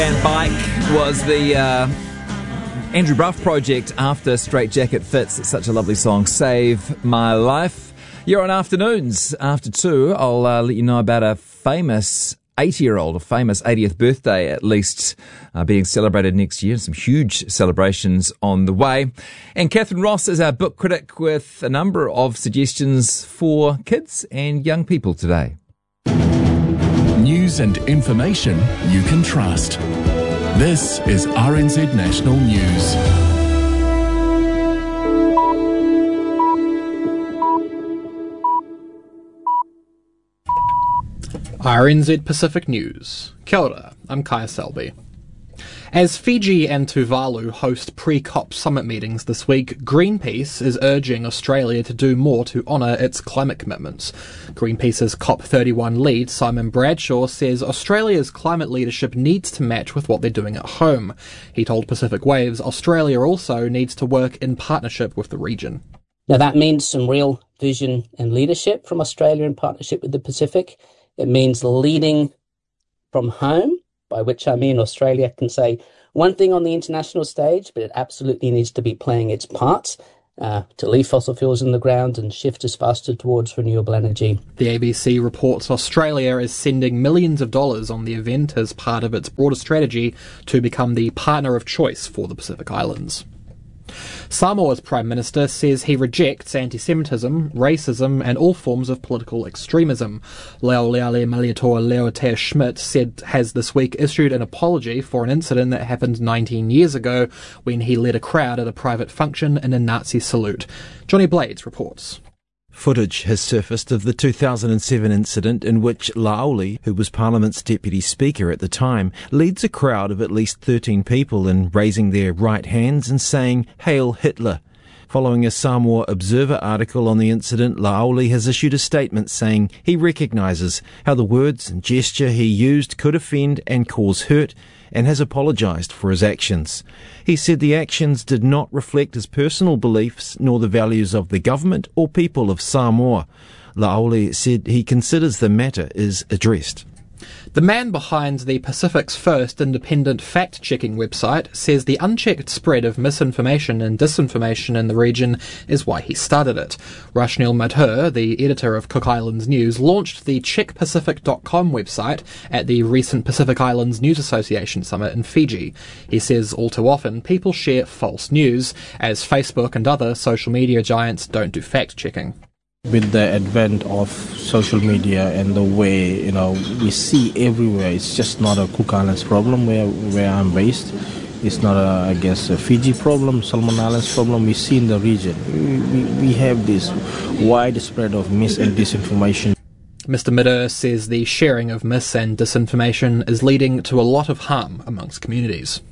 And Bike was the Andrew Bruff project after Straight Jacket Fits. It's such a lovely song, Save My Life. You're on Afternoons. After 2, I'll let you know about a famous 80-year-old, a famous 80th birthday at least, being celebrated next year. Some huge celebrations on the way. And Catherine Ross is our book critic with a number of suggestions for kids and young people today. News and information you can trust. This is RNZ National News. RNZ Pacific News. Kia ora, I'm Kaya Selby. As Fiji and Tuvalu host pre-COP summit meetings this week, Greenpeace is urging Australia to do more to honour its climate commitments. Greenpeace's COP31 lead, Simon Bradshaw, says Australia's climate leadership needs to match with what they're doing at home. He told Pacific Waves Australia also needs to work in partnership with the region. Now that means some real vision and leadership from Australia in partnership with the Pacific. It means leading from home, by which I mean Australia can say one thing on the international stage, but it absolutely needs to be playing its part to leave fossil fuels in the ground and shift us faster towards renewable energy. The ABC reports Australia is sending millions of dollars on the event as part of its broader strategy to become the partner of choice for the Pacific Islands. Samoa's Prime Minister says he rejects anti-Semitism, racism and all forms of political extremism. Leoleale Malietoa Leotea Schmidt has this week issued an apology for an incident that happened 19 years ago when he led a crowd at a private function in a Nazi salute. Johnny Blades reports. Footage has surfaced of the 2007 incident in which Laoli, who was Parliament's Deputy Speaker at the time, leads a crowd of at least 13 people in raising their right hands and saying, "Hail Hitler." Following a Samoa Observer article on the incident, Laoli has issued a statement saying he recognises how the words and gesture he used could offend and cause hurt, and has apologised for his actions. He said the actions did not reflect his personal beliefs nor the values of the government or people of Samoa. Laoli said he considers the matter is addressed. The man behind the Pacific's first independent fact-checking website says the unchecked spread of misinformation and disinformation in the region is why he started it. Rashnil Madhur, the editor of Cook Islands News, launched the checkpacific.com website at the recent Pacific Islands News Association summit in Fiji. He says all too often people share false news, as Facebook and other social media giants don't do fact-checking. With the advent of social media and the way, we see everywhere, it's just not a Cook Islands problem where I'm based. It's not a Fiji problem, Solomon Islands problem. We see in the region. We have this widespread of mis and disinformation. Mr. Midder says the sharing of mis and disinformation is leading to a lot of harm amongst communities.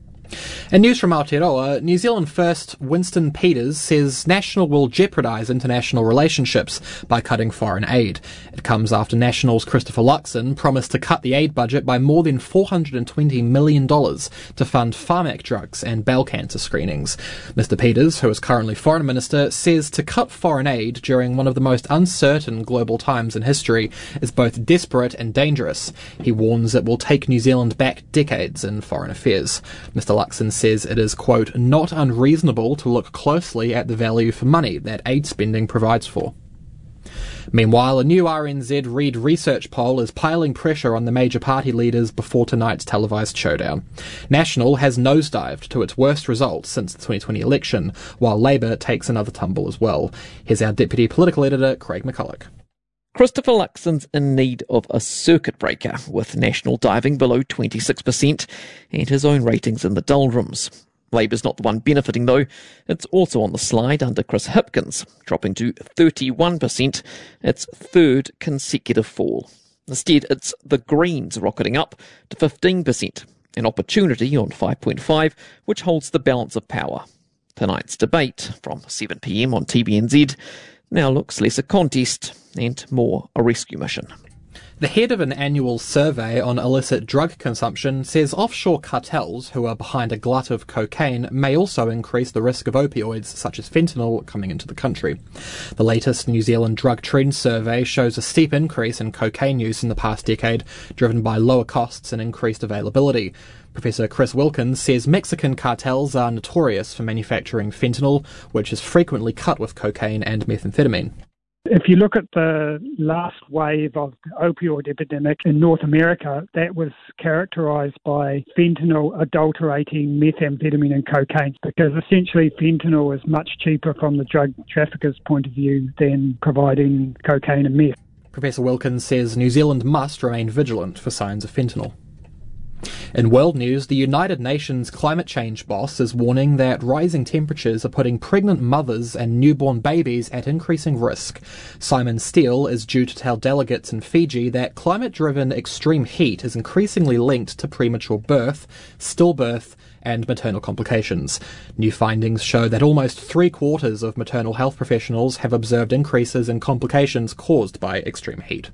In news from Aotearoa, New Zealand First Winston Peters says National will jeopardise international relationships by cutting foreign aid. It comes after National's Christopher Luxon promised to cut the aid budget by more than $420 million to fund Pharmac drugs and bowel cancer screenings. Mr. Peters, who is currently Foreign Minister, says to cut foreign aid during one of the most uncertain global times in history is both desperate and dangerous. He warns it will take New Zealand back decades in foreign affairs. Mr. Luxon says it is, quote, not unreasonable to look closely at the value for money that aid spending provides for. Meanwhile, a new RNZ Reid research poll is piling pressure on the major party leaders before tonight's televised showdown. National has nosedived to its worst results since the 2020 election, while Labour takes another tumble as well. Here's our Deputy Political Editor, Craig McCulloch. Christopher Luxon's in need of a circuit breaker, with National diving below 26% and his own ratings in the doldrums. Labour's not the one benefiting though. It's also on the slide under Chris Hipkins, dropping to 31%, its third consecutive fall. Instead, it's the Greens rocketing up to 15%, an opportunity on 5.5, which holds the balance of power. Tonight's debate, from 7pm on TVNZ, now looks less a contest and more a rescue mission. The head of an annual survey on illicit drug consumption says offshore cartels who are behind a glut of cocaine may also increase the risk of opioids such as fentanyl coming into the country. The latest New Zealand Drug Trend Survey shows a steep increase in cocaine use in the past decade, driven by lower costs and increased availability. Professor Chris Wilkins says Mexican cartels are notorious for manufacturing fentanyl, which is frequently cut with cocaine and methamphetamine. If you look at the last wave of the opioid epidemic in North America, that was characterised by fentanyl adulterating methamphetamine and cocaine, because essentially fentanyl is much cheaper from the drug trafficker's point of view than providing cocaine and meth. Professor Wilkins says New Zealand must remain vigilant for signs of fentanyl. In world news, the United Nations climate change boss is warning that rising temperatures are putting pregnant mothers and newborn babies at increasing risk. Simon Steele is due to tell delegates in Fiji that climate-driven extreme heat is increasingly linked to premature birth, stillbirth, and maternal complications. New findings show that almost 3/4 of maternal health professionals have observed increases in complications caused by extreme heat.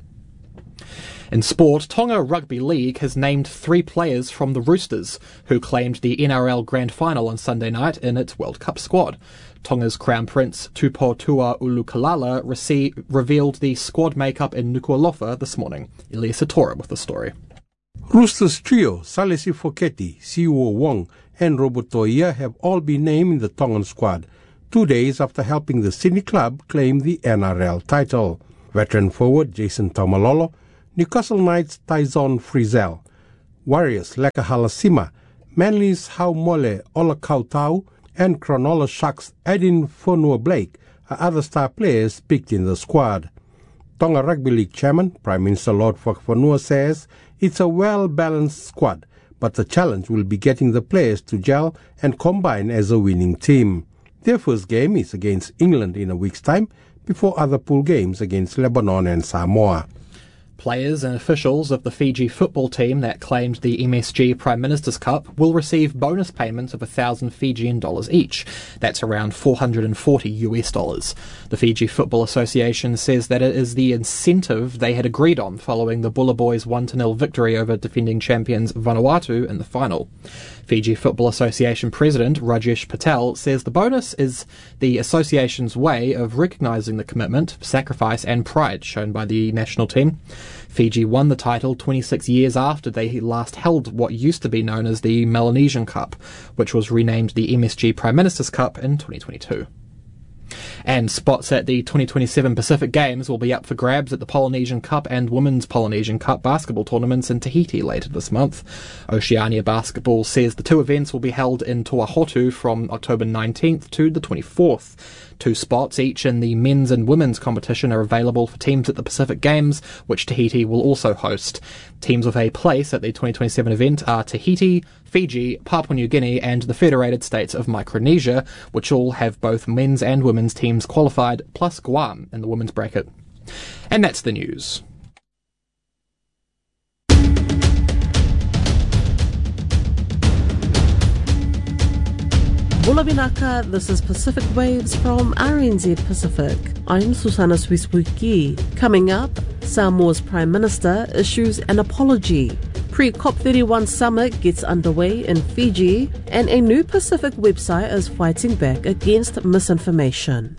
In sport, Tonga Rugby League has named 3 players from the Roosters, who claimed the NRL Grand Final on Sunday night in its World Cup squad. Tonga's Crown Prince Tupotua Ulukalala revealed the squad makeup in Nuku'alofa this morning. Elias Satora with the story. Roosters trio Salesi Foketi, Siwo Wong and Robotoia have all been named in the Tongan squad, 2 days after helping the Sydney club claim the NRL title. Veteran forward Jason Taumalolo, Newcastle Knights Tyson Frizzell, Warriors Leka Halasima, Manly's Haumole Olakautau, and Cronulla Sharks Edin Fonua Blake are other star players picked in the squad. Tonga Rugby League chairman, Prime Minister Lord Whakafonua, says it's a well-balanced squad, but the challenge will be getting the players to gel and combine as a winning team. Their first game is against England in a week's time, before other pool games against Lebanon and Samoa. Players and officials of the Fiji football team that claimed the MSG Prime Minister's Cup will receive bonus payments of 1,000 Fijian dollars each. That's around $440. The Fiji Football Association says that it is the incentive they had agreed on following the Bulla Boys 1-0 victory over defending champions Vanuatu in the final. Fiji Football Association President Rajesh Patel says the bonus is the association's way of recognising the commitment, sacrifice and pride shown by the national team. Fiji won the title 26 years after they last held what used to be known as the Melanesian Cup, which was renamed the MSG Prime Minister's Cup in 2022. And spots at the 2027 Pacific Games will be up for grabs at the Polynesian Cup and Women's Polynesian Cup basketball tournaments in Tahiti later this month. Oceania Basketball says the 2 events will be held in Tuahotu from October 19th to the 24th. 2 spots each in the men's and women's competition are available for teams at the Pacific Games, which Tahiti will also host. Teams with a place at the 2027 event are Tahiti, Fiji, Papua New Guinea and the Federated States of Micronesia, which all have both men's and women's teams qualified, plus Guam in the women's bracket. And that's the news. Bula Binaka, this is Pacific Waves from RNZ Pacific. I'm Susana Swiswiki. Coming up, Samoa's Prime Minister issues an apology. Pre-COP31 summit gets underway in Fiji, and a new Pacific website is fighting back against misinformation.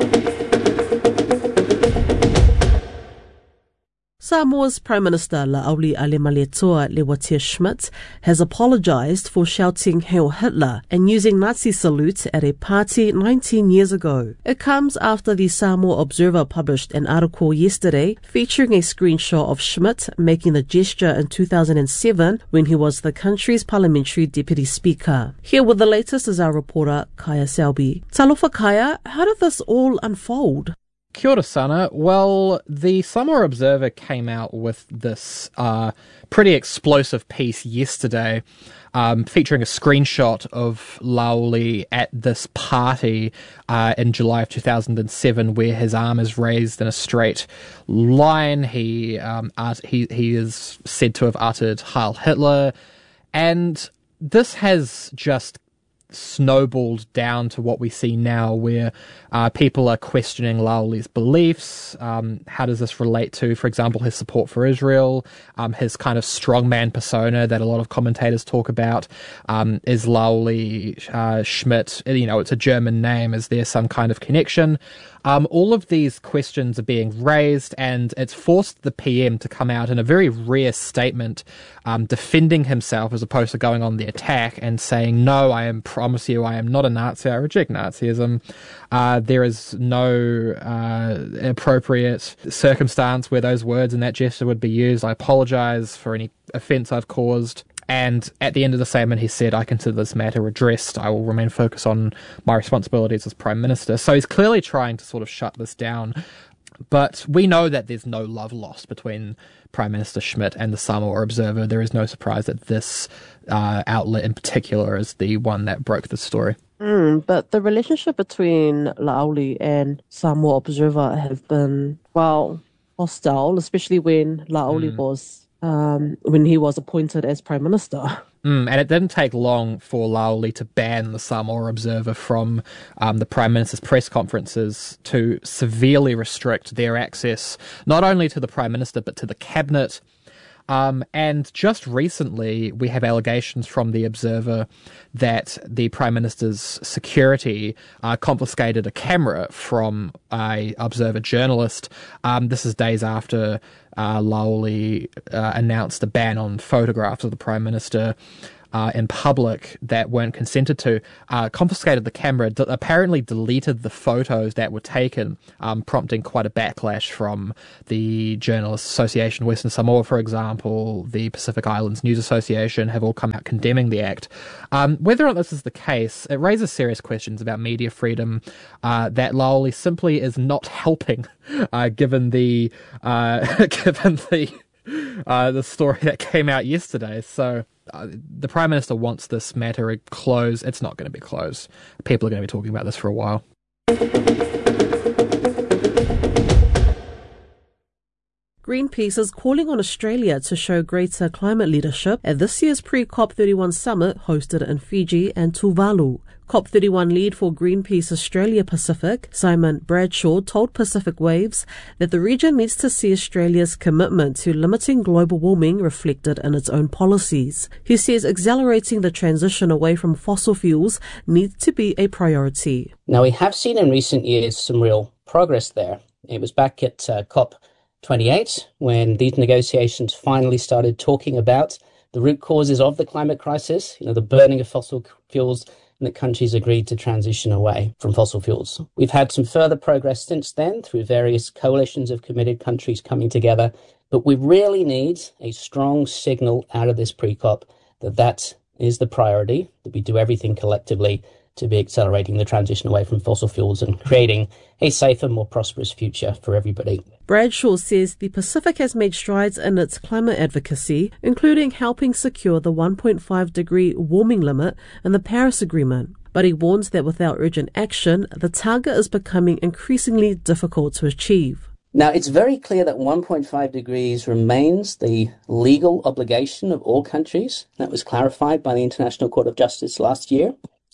Samoa's Prime Minister La'auli Alemaletua Lewatia-Schmidt has apologised for shouting Heil Hitler and using Nazi salutes at a party 19 years ago. It comes after the Samoa Observer published an article yesterday featuring a screenshot of Schmidt making the gesture in 2007 when he was the country's parliamentary deputy speaker. Here with the latest is our reporter Kaya Selby. Talofa Kaya, how did this all unfold? Kia ora, Sana. Well, the Samoa Observer came out with this pretty explosive piece yesterday featuring a screenshot of La'auli at this party in July of 2007 where his arm is raised in a straight line. He is said to have uttered Heil Hitler, and this has just snowballed down to what we see now, where people are questioning Laoli's beliefs. How does this relate to, for example, his support for Israel, his kind of strongman persona that a lot of commentators talk about? Is Laoli Schmidt, it's a German name, is there some kind of connection? All of these questions are being raised, and it's forced the PM to come out in a very rare statement, defending himself as opposed to going on the attack and saying, no, I promise you, I am not a Nazi, I reject Nazism. There is no appropriate circumstance where those words and that gesture would be used. I apologize for any offence I've caused. And at the end of the statement, he said, I consider this matter addressed. I will remain focused on my responsibilities as Prime Minister. So he's clearly trying to sort of shut this down. But we know that there's no love lost between Prime Minister Schmidt and the Samoa Observer. There is no surprise that this outlet in particular is the one that broke the story. But the relationship between Laoli and Samoa Observer have been, hostile, especially when Laoli was... when he was appointed as Prime Minister. And it didn't take long for Laoli to ban the Samoa Observer from the Prime Minister's press conferences to severely restrict their access not only to the Prime Minister but to the Cabinet. And just recently, we have allegations from the Observer that the Prime Minister's security confiscated a camera from a Observer journalist. This is days after Laoli announced a ban on photographs of the Prime Minister in public that weren't consented to, confiscated the camera, apparently deleted the photos that were taken, prompting quite a backlash from the Journalists Association Western Samoa, for example. The Pacific Islands News Association have all come out condemning the act. Whether or not this is the case, it raises serious questions about media freedom that Laoli simply is not helping, given the story that came out yesterday. So the Prime Minister wants this matter closed. It's not going to be closed. People are going to be talking about this for a while. Greenpeace is calling on Australia to show greater climate leadership at this year's pre-COP31 summit hosted in Fiji and Tuvalu. COP31 lead for Greenpeace Australia Pacific, Simon Bradshaw, told Pacific Waves that the region needs to see Australia's commitment to limiting global warming reflected in its own policies. He says accelerating the transition away from fossil fuels needs to be a priority. Now, we have seen in recent years some real progress there. It was back at COP28 when these negotiations finally started talking about the root causes of the climate crisis, the burning of fossil fuels, and that countries agreed to transition away from fossil fuels. We've had some further progress since then through various coalitions of committed countries coming together, but we really need a strong signal out of this pre-COP that is the priority, that we do everything collectively to be accelerating the transition away from fossil fuels and creating a safer, more prosperous future for everybody. Bradshaw says the Pacific has made strides in its climate advocacy, including helping secure the 1.5-degree warming limit in the Paris Agreement. But he warns that without urgent action, the target is becoming increasingly difficult to achieve. Now, it's very clear that 1.5 degrees remains the legal obligation of all countries. That was clarified by the International Court of Justice last year.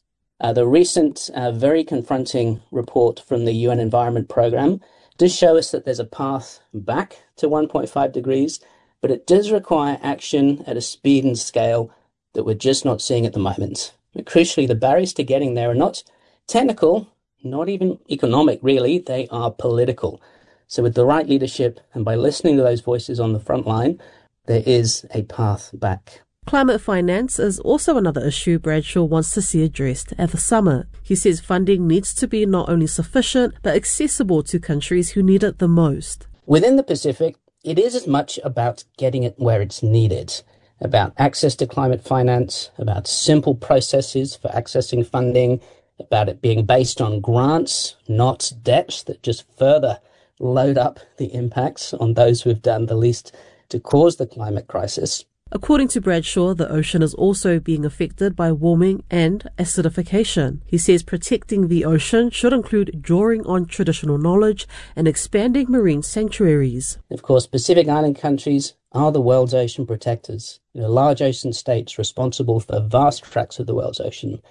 The recent very confronting report from the UN Environment Programme does show us that there's a path back to 1.5 degrees, but it does require action at a speed and scale that we're just not seeing at the moment. But crucially, the barriers to getting there are not technical, not even economic, really. They are political. So with the right leadership and by listening to those voices on the front line, there is a path back. Climate finance is also another issue Bradshaw wants to see addressed at the summit. He says funding needs to be not only sufficient, but accessible to countries who need it the most. Within the Pacific, it is as much about getting it where it's needed, about access to climate finance, about simple processes for accessing funding, about it being based on grants, not debt, that just further load up the impacts on those who have done the least to cause the climate crisis. According to Bradshaw, the ocean is also being affected by warming and acidification. He says protecting the ocean should include drawing on traditional knowledge and expanding marine sanctuaries. Of course, Pacific Island countries are the world's ocean protectors. Large ocean states responsible for vast tracts of the world's ocean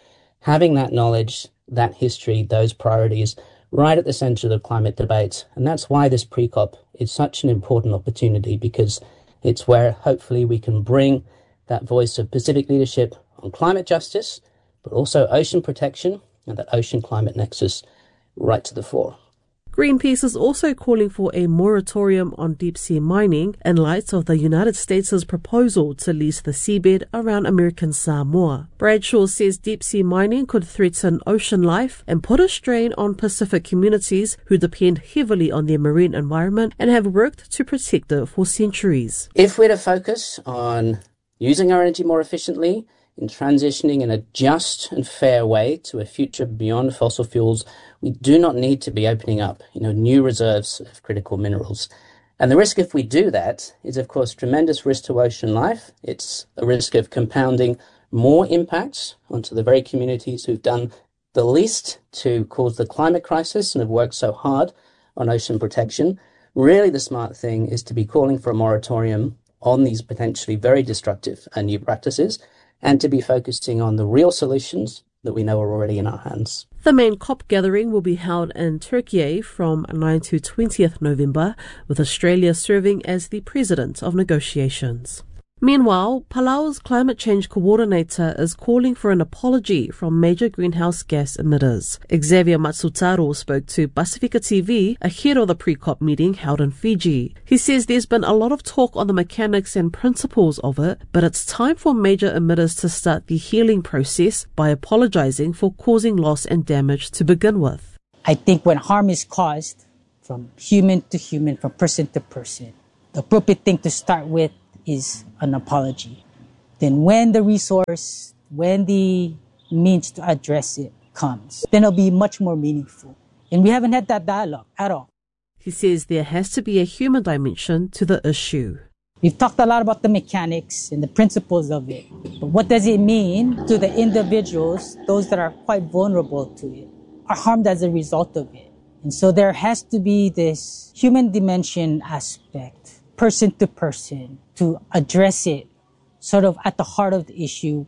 having that knowledge, that history, those priorities right at the centre of the climate debate. And that's why this pre-COP is such an important opportunity, because it's where hopefully we can bring that voice of Pacific leadership on climate justice, but also ocean protection and that ocean-climate nexus right to the fore. Greenpeace is also calling for a moratorium on deep-sea mining in light of the United States' proposal to lease the seabed around American Samoa. Bradshaw says deep-sea mining could threaten ocean life and put a strain on Pacific communities who depend heavily on their marine environment and have worked to protect it for centuries. If we're to focus on using our energy more efficiently, in transitioning in a just and fair way to a future beyond fossil fuels, we do not need to be opening up, new reserves of critical minerals. And the risk if we do that is, of course, tremendous risk to ocean life. It's a risk of compounding more impacts onto the very communities who've done the least to cause the climate crisis and have worked so hard on ocean protection. Really, the smart thing is to be calling for a moratorium on these potentially very destructive and new practices, and to be focusing on the real solutions that we know are already in our hands. The main COP gathering will be held in Turkey from 9 to 20th November, with Australia serving as the president of negotiations. Meanwhile, Palau's climate change coordinator is calling for an apology from major greenhouse gas emitters. Xavier Matsutaro spoke to Pacifica TV ahead of the pre-COP meeting held in Fiji. He says there's been a lot of talk on the mechanics and principles of it, but it's time for major emitters to start the healing process by apologizing for causing loss and damage to begin with. I think when harm is caused from human to human, from person to person, the appropriate thing to start with is an apology. Then when the resource, when the means to address it comes, then it'll be much more meaningful. And we haven't had that dialogue at all. He says there has to be a human dimension to the issue. We've talked a lot about the mechanics and the principles of it, but what does it mean to the individuals, those that are quite vulnerable to it, are harmed as a result of it? And so there has to be this human dimension aspect, person to person, to address it sort of at the heart of the issue,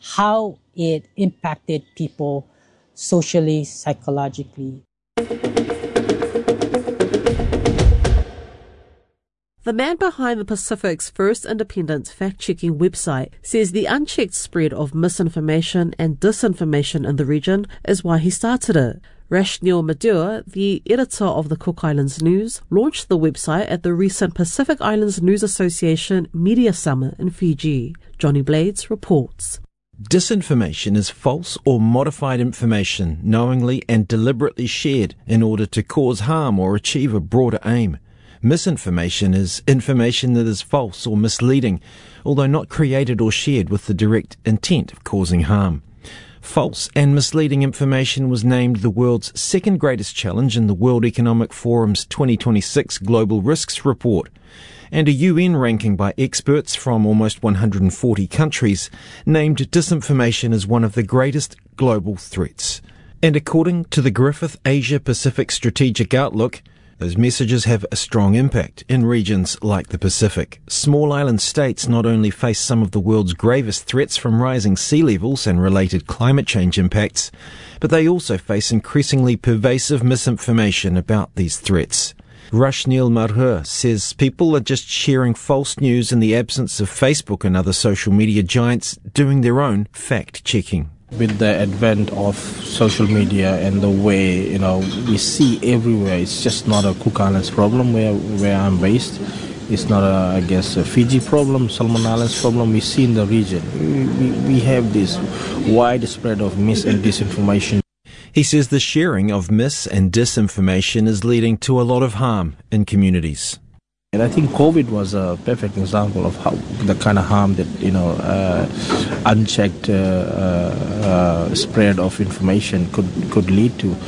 how it impacted people socially, psychologically. The man behind the Pacific's first independent fact-checking website says the unchecked spread of misinformation and disinformation in the region is why he started it. Rashnil Madhur, the editor of the Cook Islands News, launched the website at the recent Pacific Islands News Association Media Summit in Fiji. Johnny Blades reports. Disinformation is false or modified information knowingly and deliberately shared in order to cause harm or achieve a broader aim. Misinformation is information that is false or misleading, although not created or shared with the direct intent of causing harm. False and misleading information was named the world's second greatest challenge in the World Economic Forum's 2026 Global Risks Report, and a UN ranking by experts from almost 140 countries named disinformation as one of the greatest global threats. And according to the Griffith Asia Pacific Strategic Outlook, those messages have a strong impact in regions like the Pacific. Small island states not only face some of the world's gravest threats from rising sea levels and related climate change impacts, but they also face increasingly pervasive misinformation about these threats. Rashnil Madhur says people are just sharing false news in the absence of Facebook and other social media giants doing their own fact-checking. With the advent of social media and the way, we see everywhere, it's just not a Cook Islands problem where I'm based. It's not a Fiji problem, Solomon Islands problem. We see in the region. We have this widespread of mis and disinformation. He says the sharing of mis and disinformation is leading to a lot of harm in communities. And I think COVID was a perfect example of how the kind of harm that unchecked spread of information could lead to.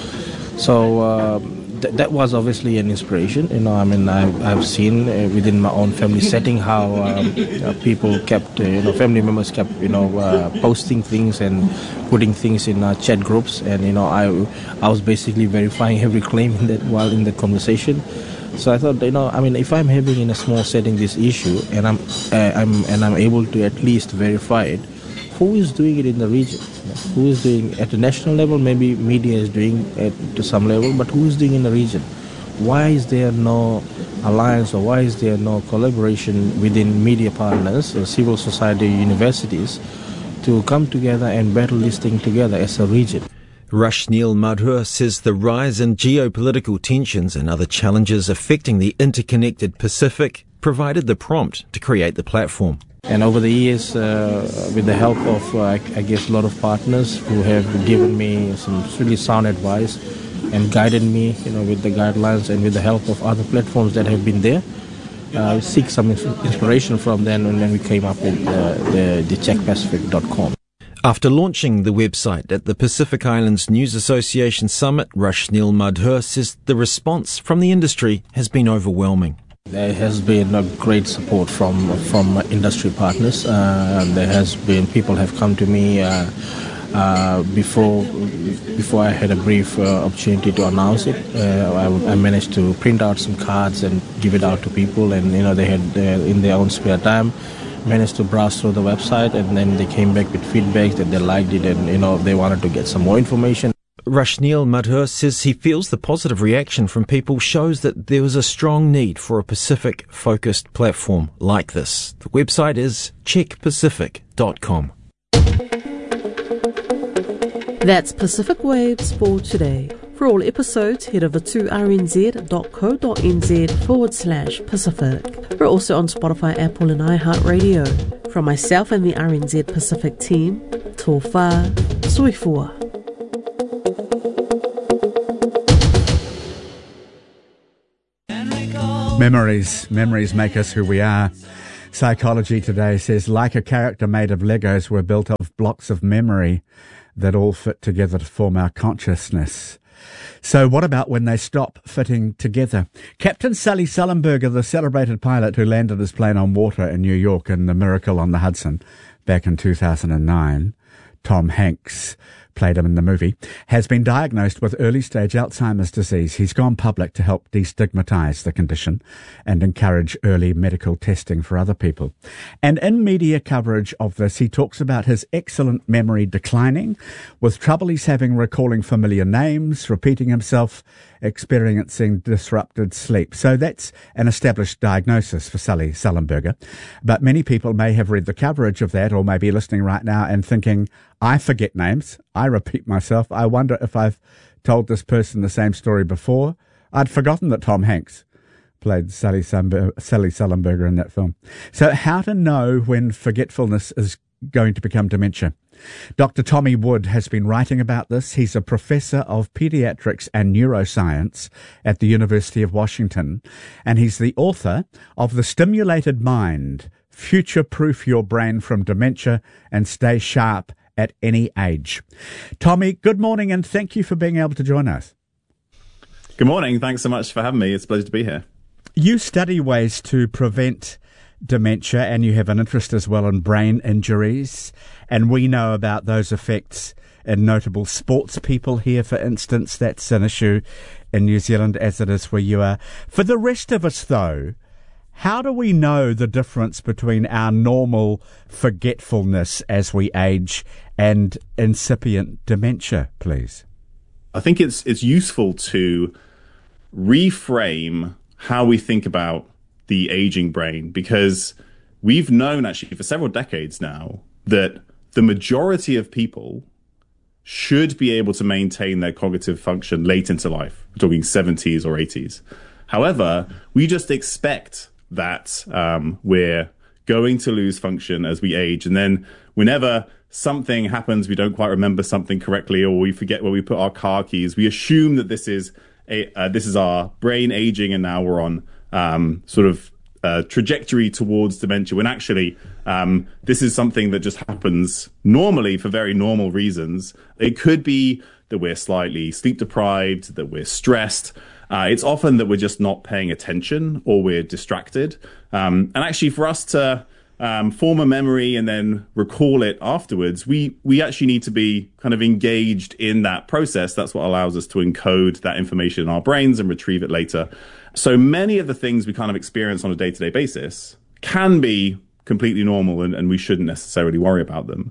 So that was obviously an inspiration. I've seen within my own family setting how people kept, family members kept, posting things and putting things in chat groups, and I was basically verifying every claim while in the conversation. So I thought, if I'm having in a small setting this issue, and I'm able to at least verify it who is doing it in the region? Who is doing at the national level? Maybe media is doing it to some level, but who is doing in the region? Why is there no alliance, or why is there no collaboration within media partners or civil society universities to come together and battle this thing together as a region? Rashneel Madhur says the rise in geopolitical tensions and other challenges affecting the interconnected Pacific provided the prompt to create the platform. And over the years, with the help of, I guess, a lot of partners who have given me some really sound advice and guided me, with the guidelines, and with the help of other platforms that have been there, seek some inspiration from them, and then we came up with the checkpacific.com. After launching the website at the Pacific Islands News Association Summit, Rashneel Madhur says the response from the industry has been overwhelming. There has been a great support from industry partners. There has been people have come to me before I had a brief opportunity to announce it. I managed to print out some cards and give it out to people, and they had in their own spare time managed to browse through the website, and then they came back with feedback that they liked it, and they wanted to get some more information. Rashneel Madhur says he feels the positive reaction from people shows that there was a strong need for a Pacific-focused platform like this. The website is checkpacific.com. That's Pacific Waves for today. For all episodes, head over to rnz.co.nz/Pacific. We're also on Spotify, Apple and iHeartRadio. From myself and the RNZ Pacific team, tō whā, soifua. Memories make us who we are. Psychology Today says, like a character made of Legos, we're built of blocks of memory that all fit together to form our consciousness. So what about when they stop fitting together? Captain Sully Sullenberger, the celebrated pilot who landed his plane on water in New York in the Miracle on the Hudson back in 2009, Tom Hanks played him in the movie, has been diagnosed with early-stage Alzheimer's disease. He's gone public to help destigmatise the condition and encourage early medical testing for other people. And in media coverage of this, he talks about his excellent memory declining, with trouble he's having recalling familiar names, repeating himself, experiencing disrupted sleep. So that's an established diagnosis for Sully Sullenberger. But many people may have read the coverage of that, or may be listening right now and thinking, I forget names, I repeat myself, I wonder if I've told this person the same story before. I'd forgotten that Tom Hanks played Sully Sullenberger in that film. So how to know when forgetfulness is going to become dementia? Dr. Tommy Wood has been writing about this. He's a professor of pediatrics and neuroscience at the University of Washington, and he's the author of The Stimulated Mind, Future-Proof Your Brain from Dementia and Stay Sharp at Any Age. Tommy, good morning, and thank you for being able to join us. Good morning. Thanks so much for having me. It's a pleasure to be here. You study ways to prevent dementia, and you have an interest as well in brain injuries. And we know about those effects in notable sports people here, for instance. That's an issue in New Zealand, as it is where you are. For the rest of us, though, how do we know the difference between our normal forgetfulness as we age and incipient dementia, please? I think it's useful to reframe how we think about the aging brain, because we've known actually for several decades now that the majority of people should be able to maintain their cognitive function late into life. We're talking 70s or 80s. However, we just expect that we're going to lose function as we age. And then whenever something happens, we don't quite remember something correctly, or we forget where we put our car keys, we assume that this is our brain aging, and now we're on sort of trajectory towards dementia, when actually this is something that just happens normally for very normal reasons. It could be that we're slightly sleep deprived, that we're stressed. It's often that we're just not paying attention, or we're distracted. And actually for us to form a memory and then recall it afterwards, we actually need to be kind of engaged in that process. That's what allows us to encode that information in our brains and retrieve it later. So many of the things we kind of experience on a day-to-day basis can be completely normal, and we shouldn't necessarily worry about them.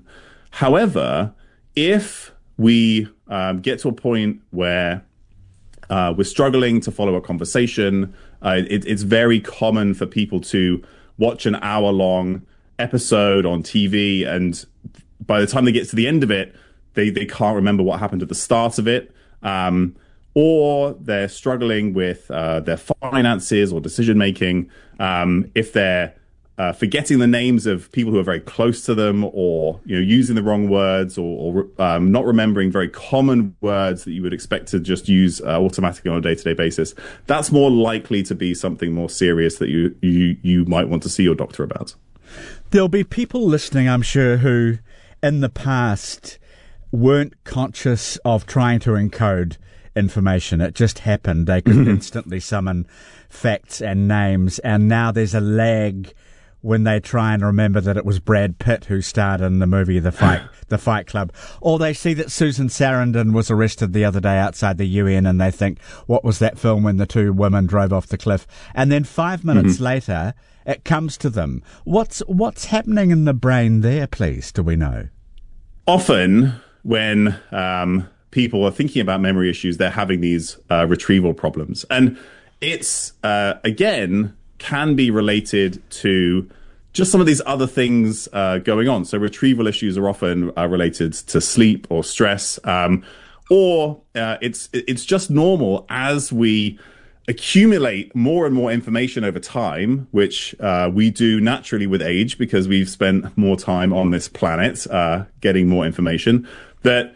However, if we get to a point where we're struggling to follow a conversation, it's very common for people to watch an hour-long episode on TV, and by the time they get to the end of it, they can't remember what happened at the start of it, or they're struggling with their finances or decision-making. If they're forgetting the names of people who are very close to them, or using the wrong words, or not remembering very common words that you would expect to just use automatically on a day-to-day basis, that's more likely to be something more serious that you might want to see your doctor about. There'll be people listening, I'm sure, who in the past weren't conscious of trying to encode information. It just happened. They could instantly summon facts and names, and now there's a lag when they try and remember that it was Brad Pitt who starred in the movie The Fight Club. Or they see that Susan Sarandon was arrested the other day outside the UN, and they think, what was that film when the two women drove off the cliff? And then 5 minutes later, it comes to them. What's happening in the brain there, please? Do we know? Often, when people are thinking about memory issues, they're having these retrieval problems. And it's, again, can be related to just some of these other things going on. So retrieval issues are often related to sleep or stress, or it's just normal as we accumulate more and more information over time, which we do naturally with age because we've spent more time on this planet getting more information, that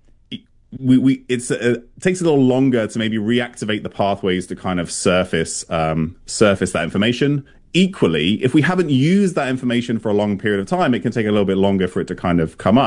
it takes a little longer to maybe reactivate the pathways to kind of surface that information. Equally, if we haven't used that information for a long period of time, it can take a little bit longer for it to kind of come up.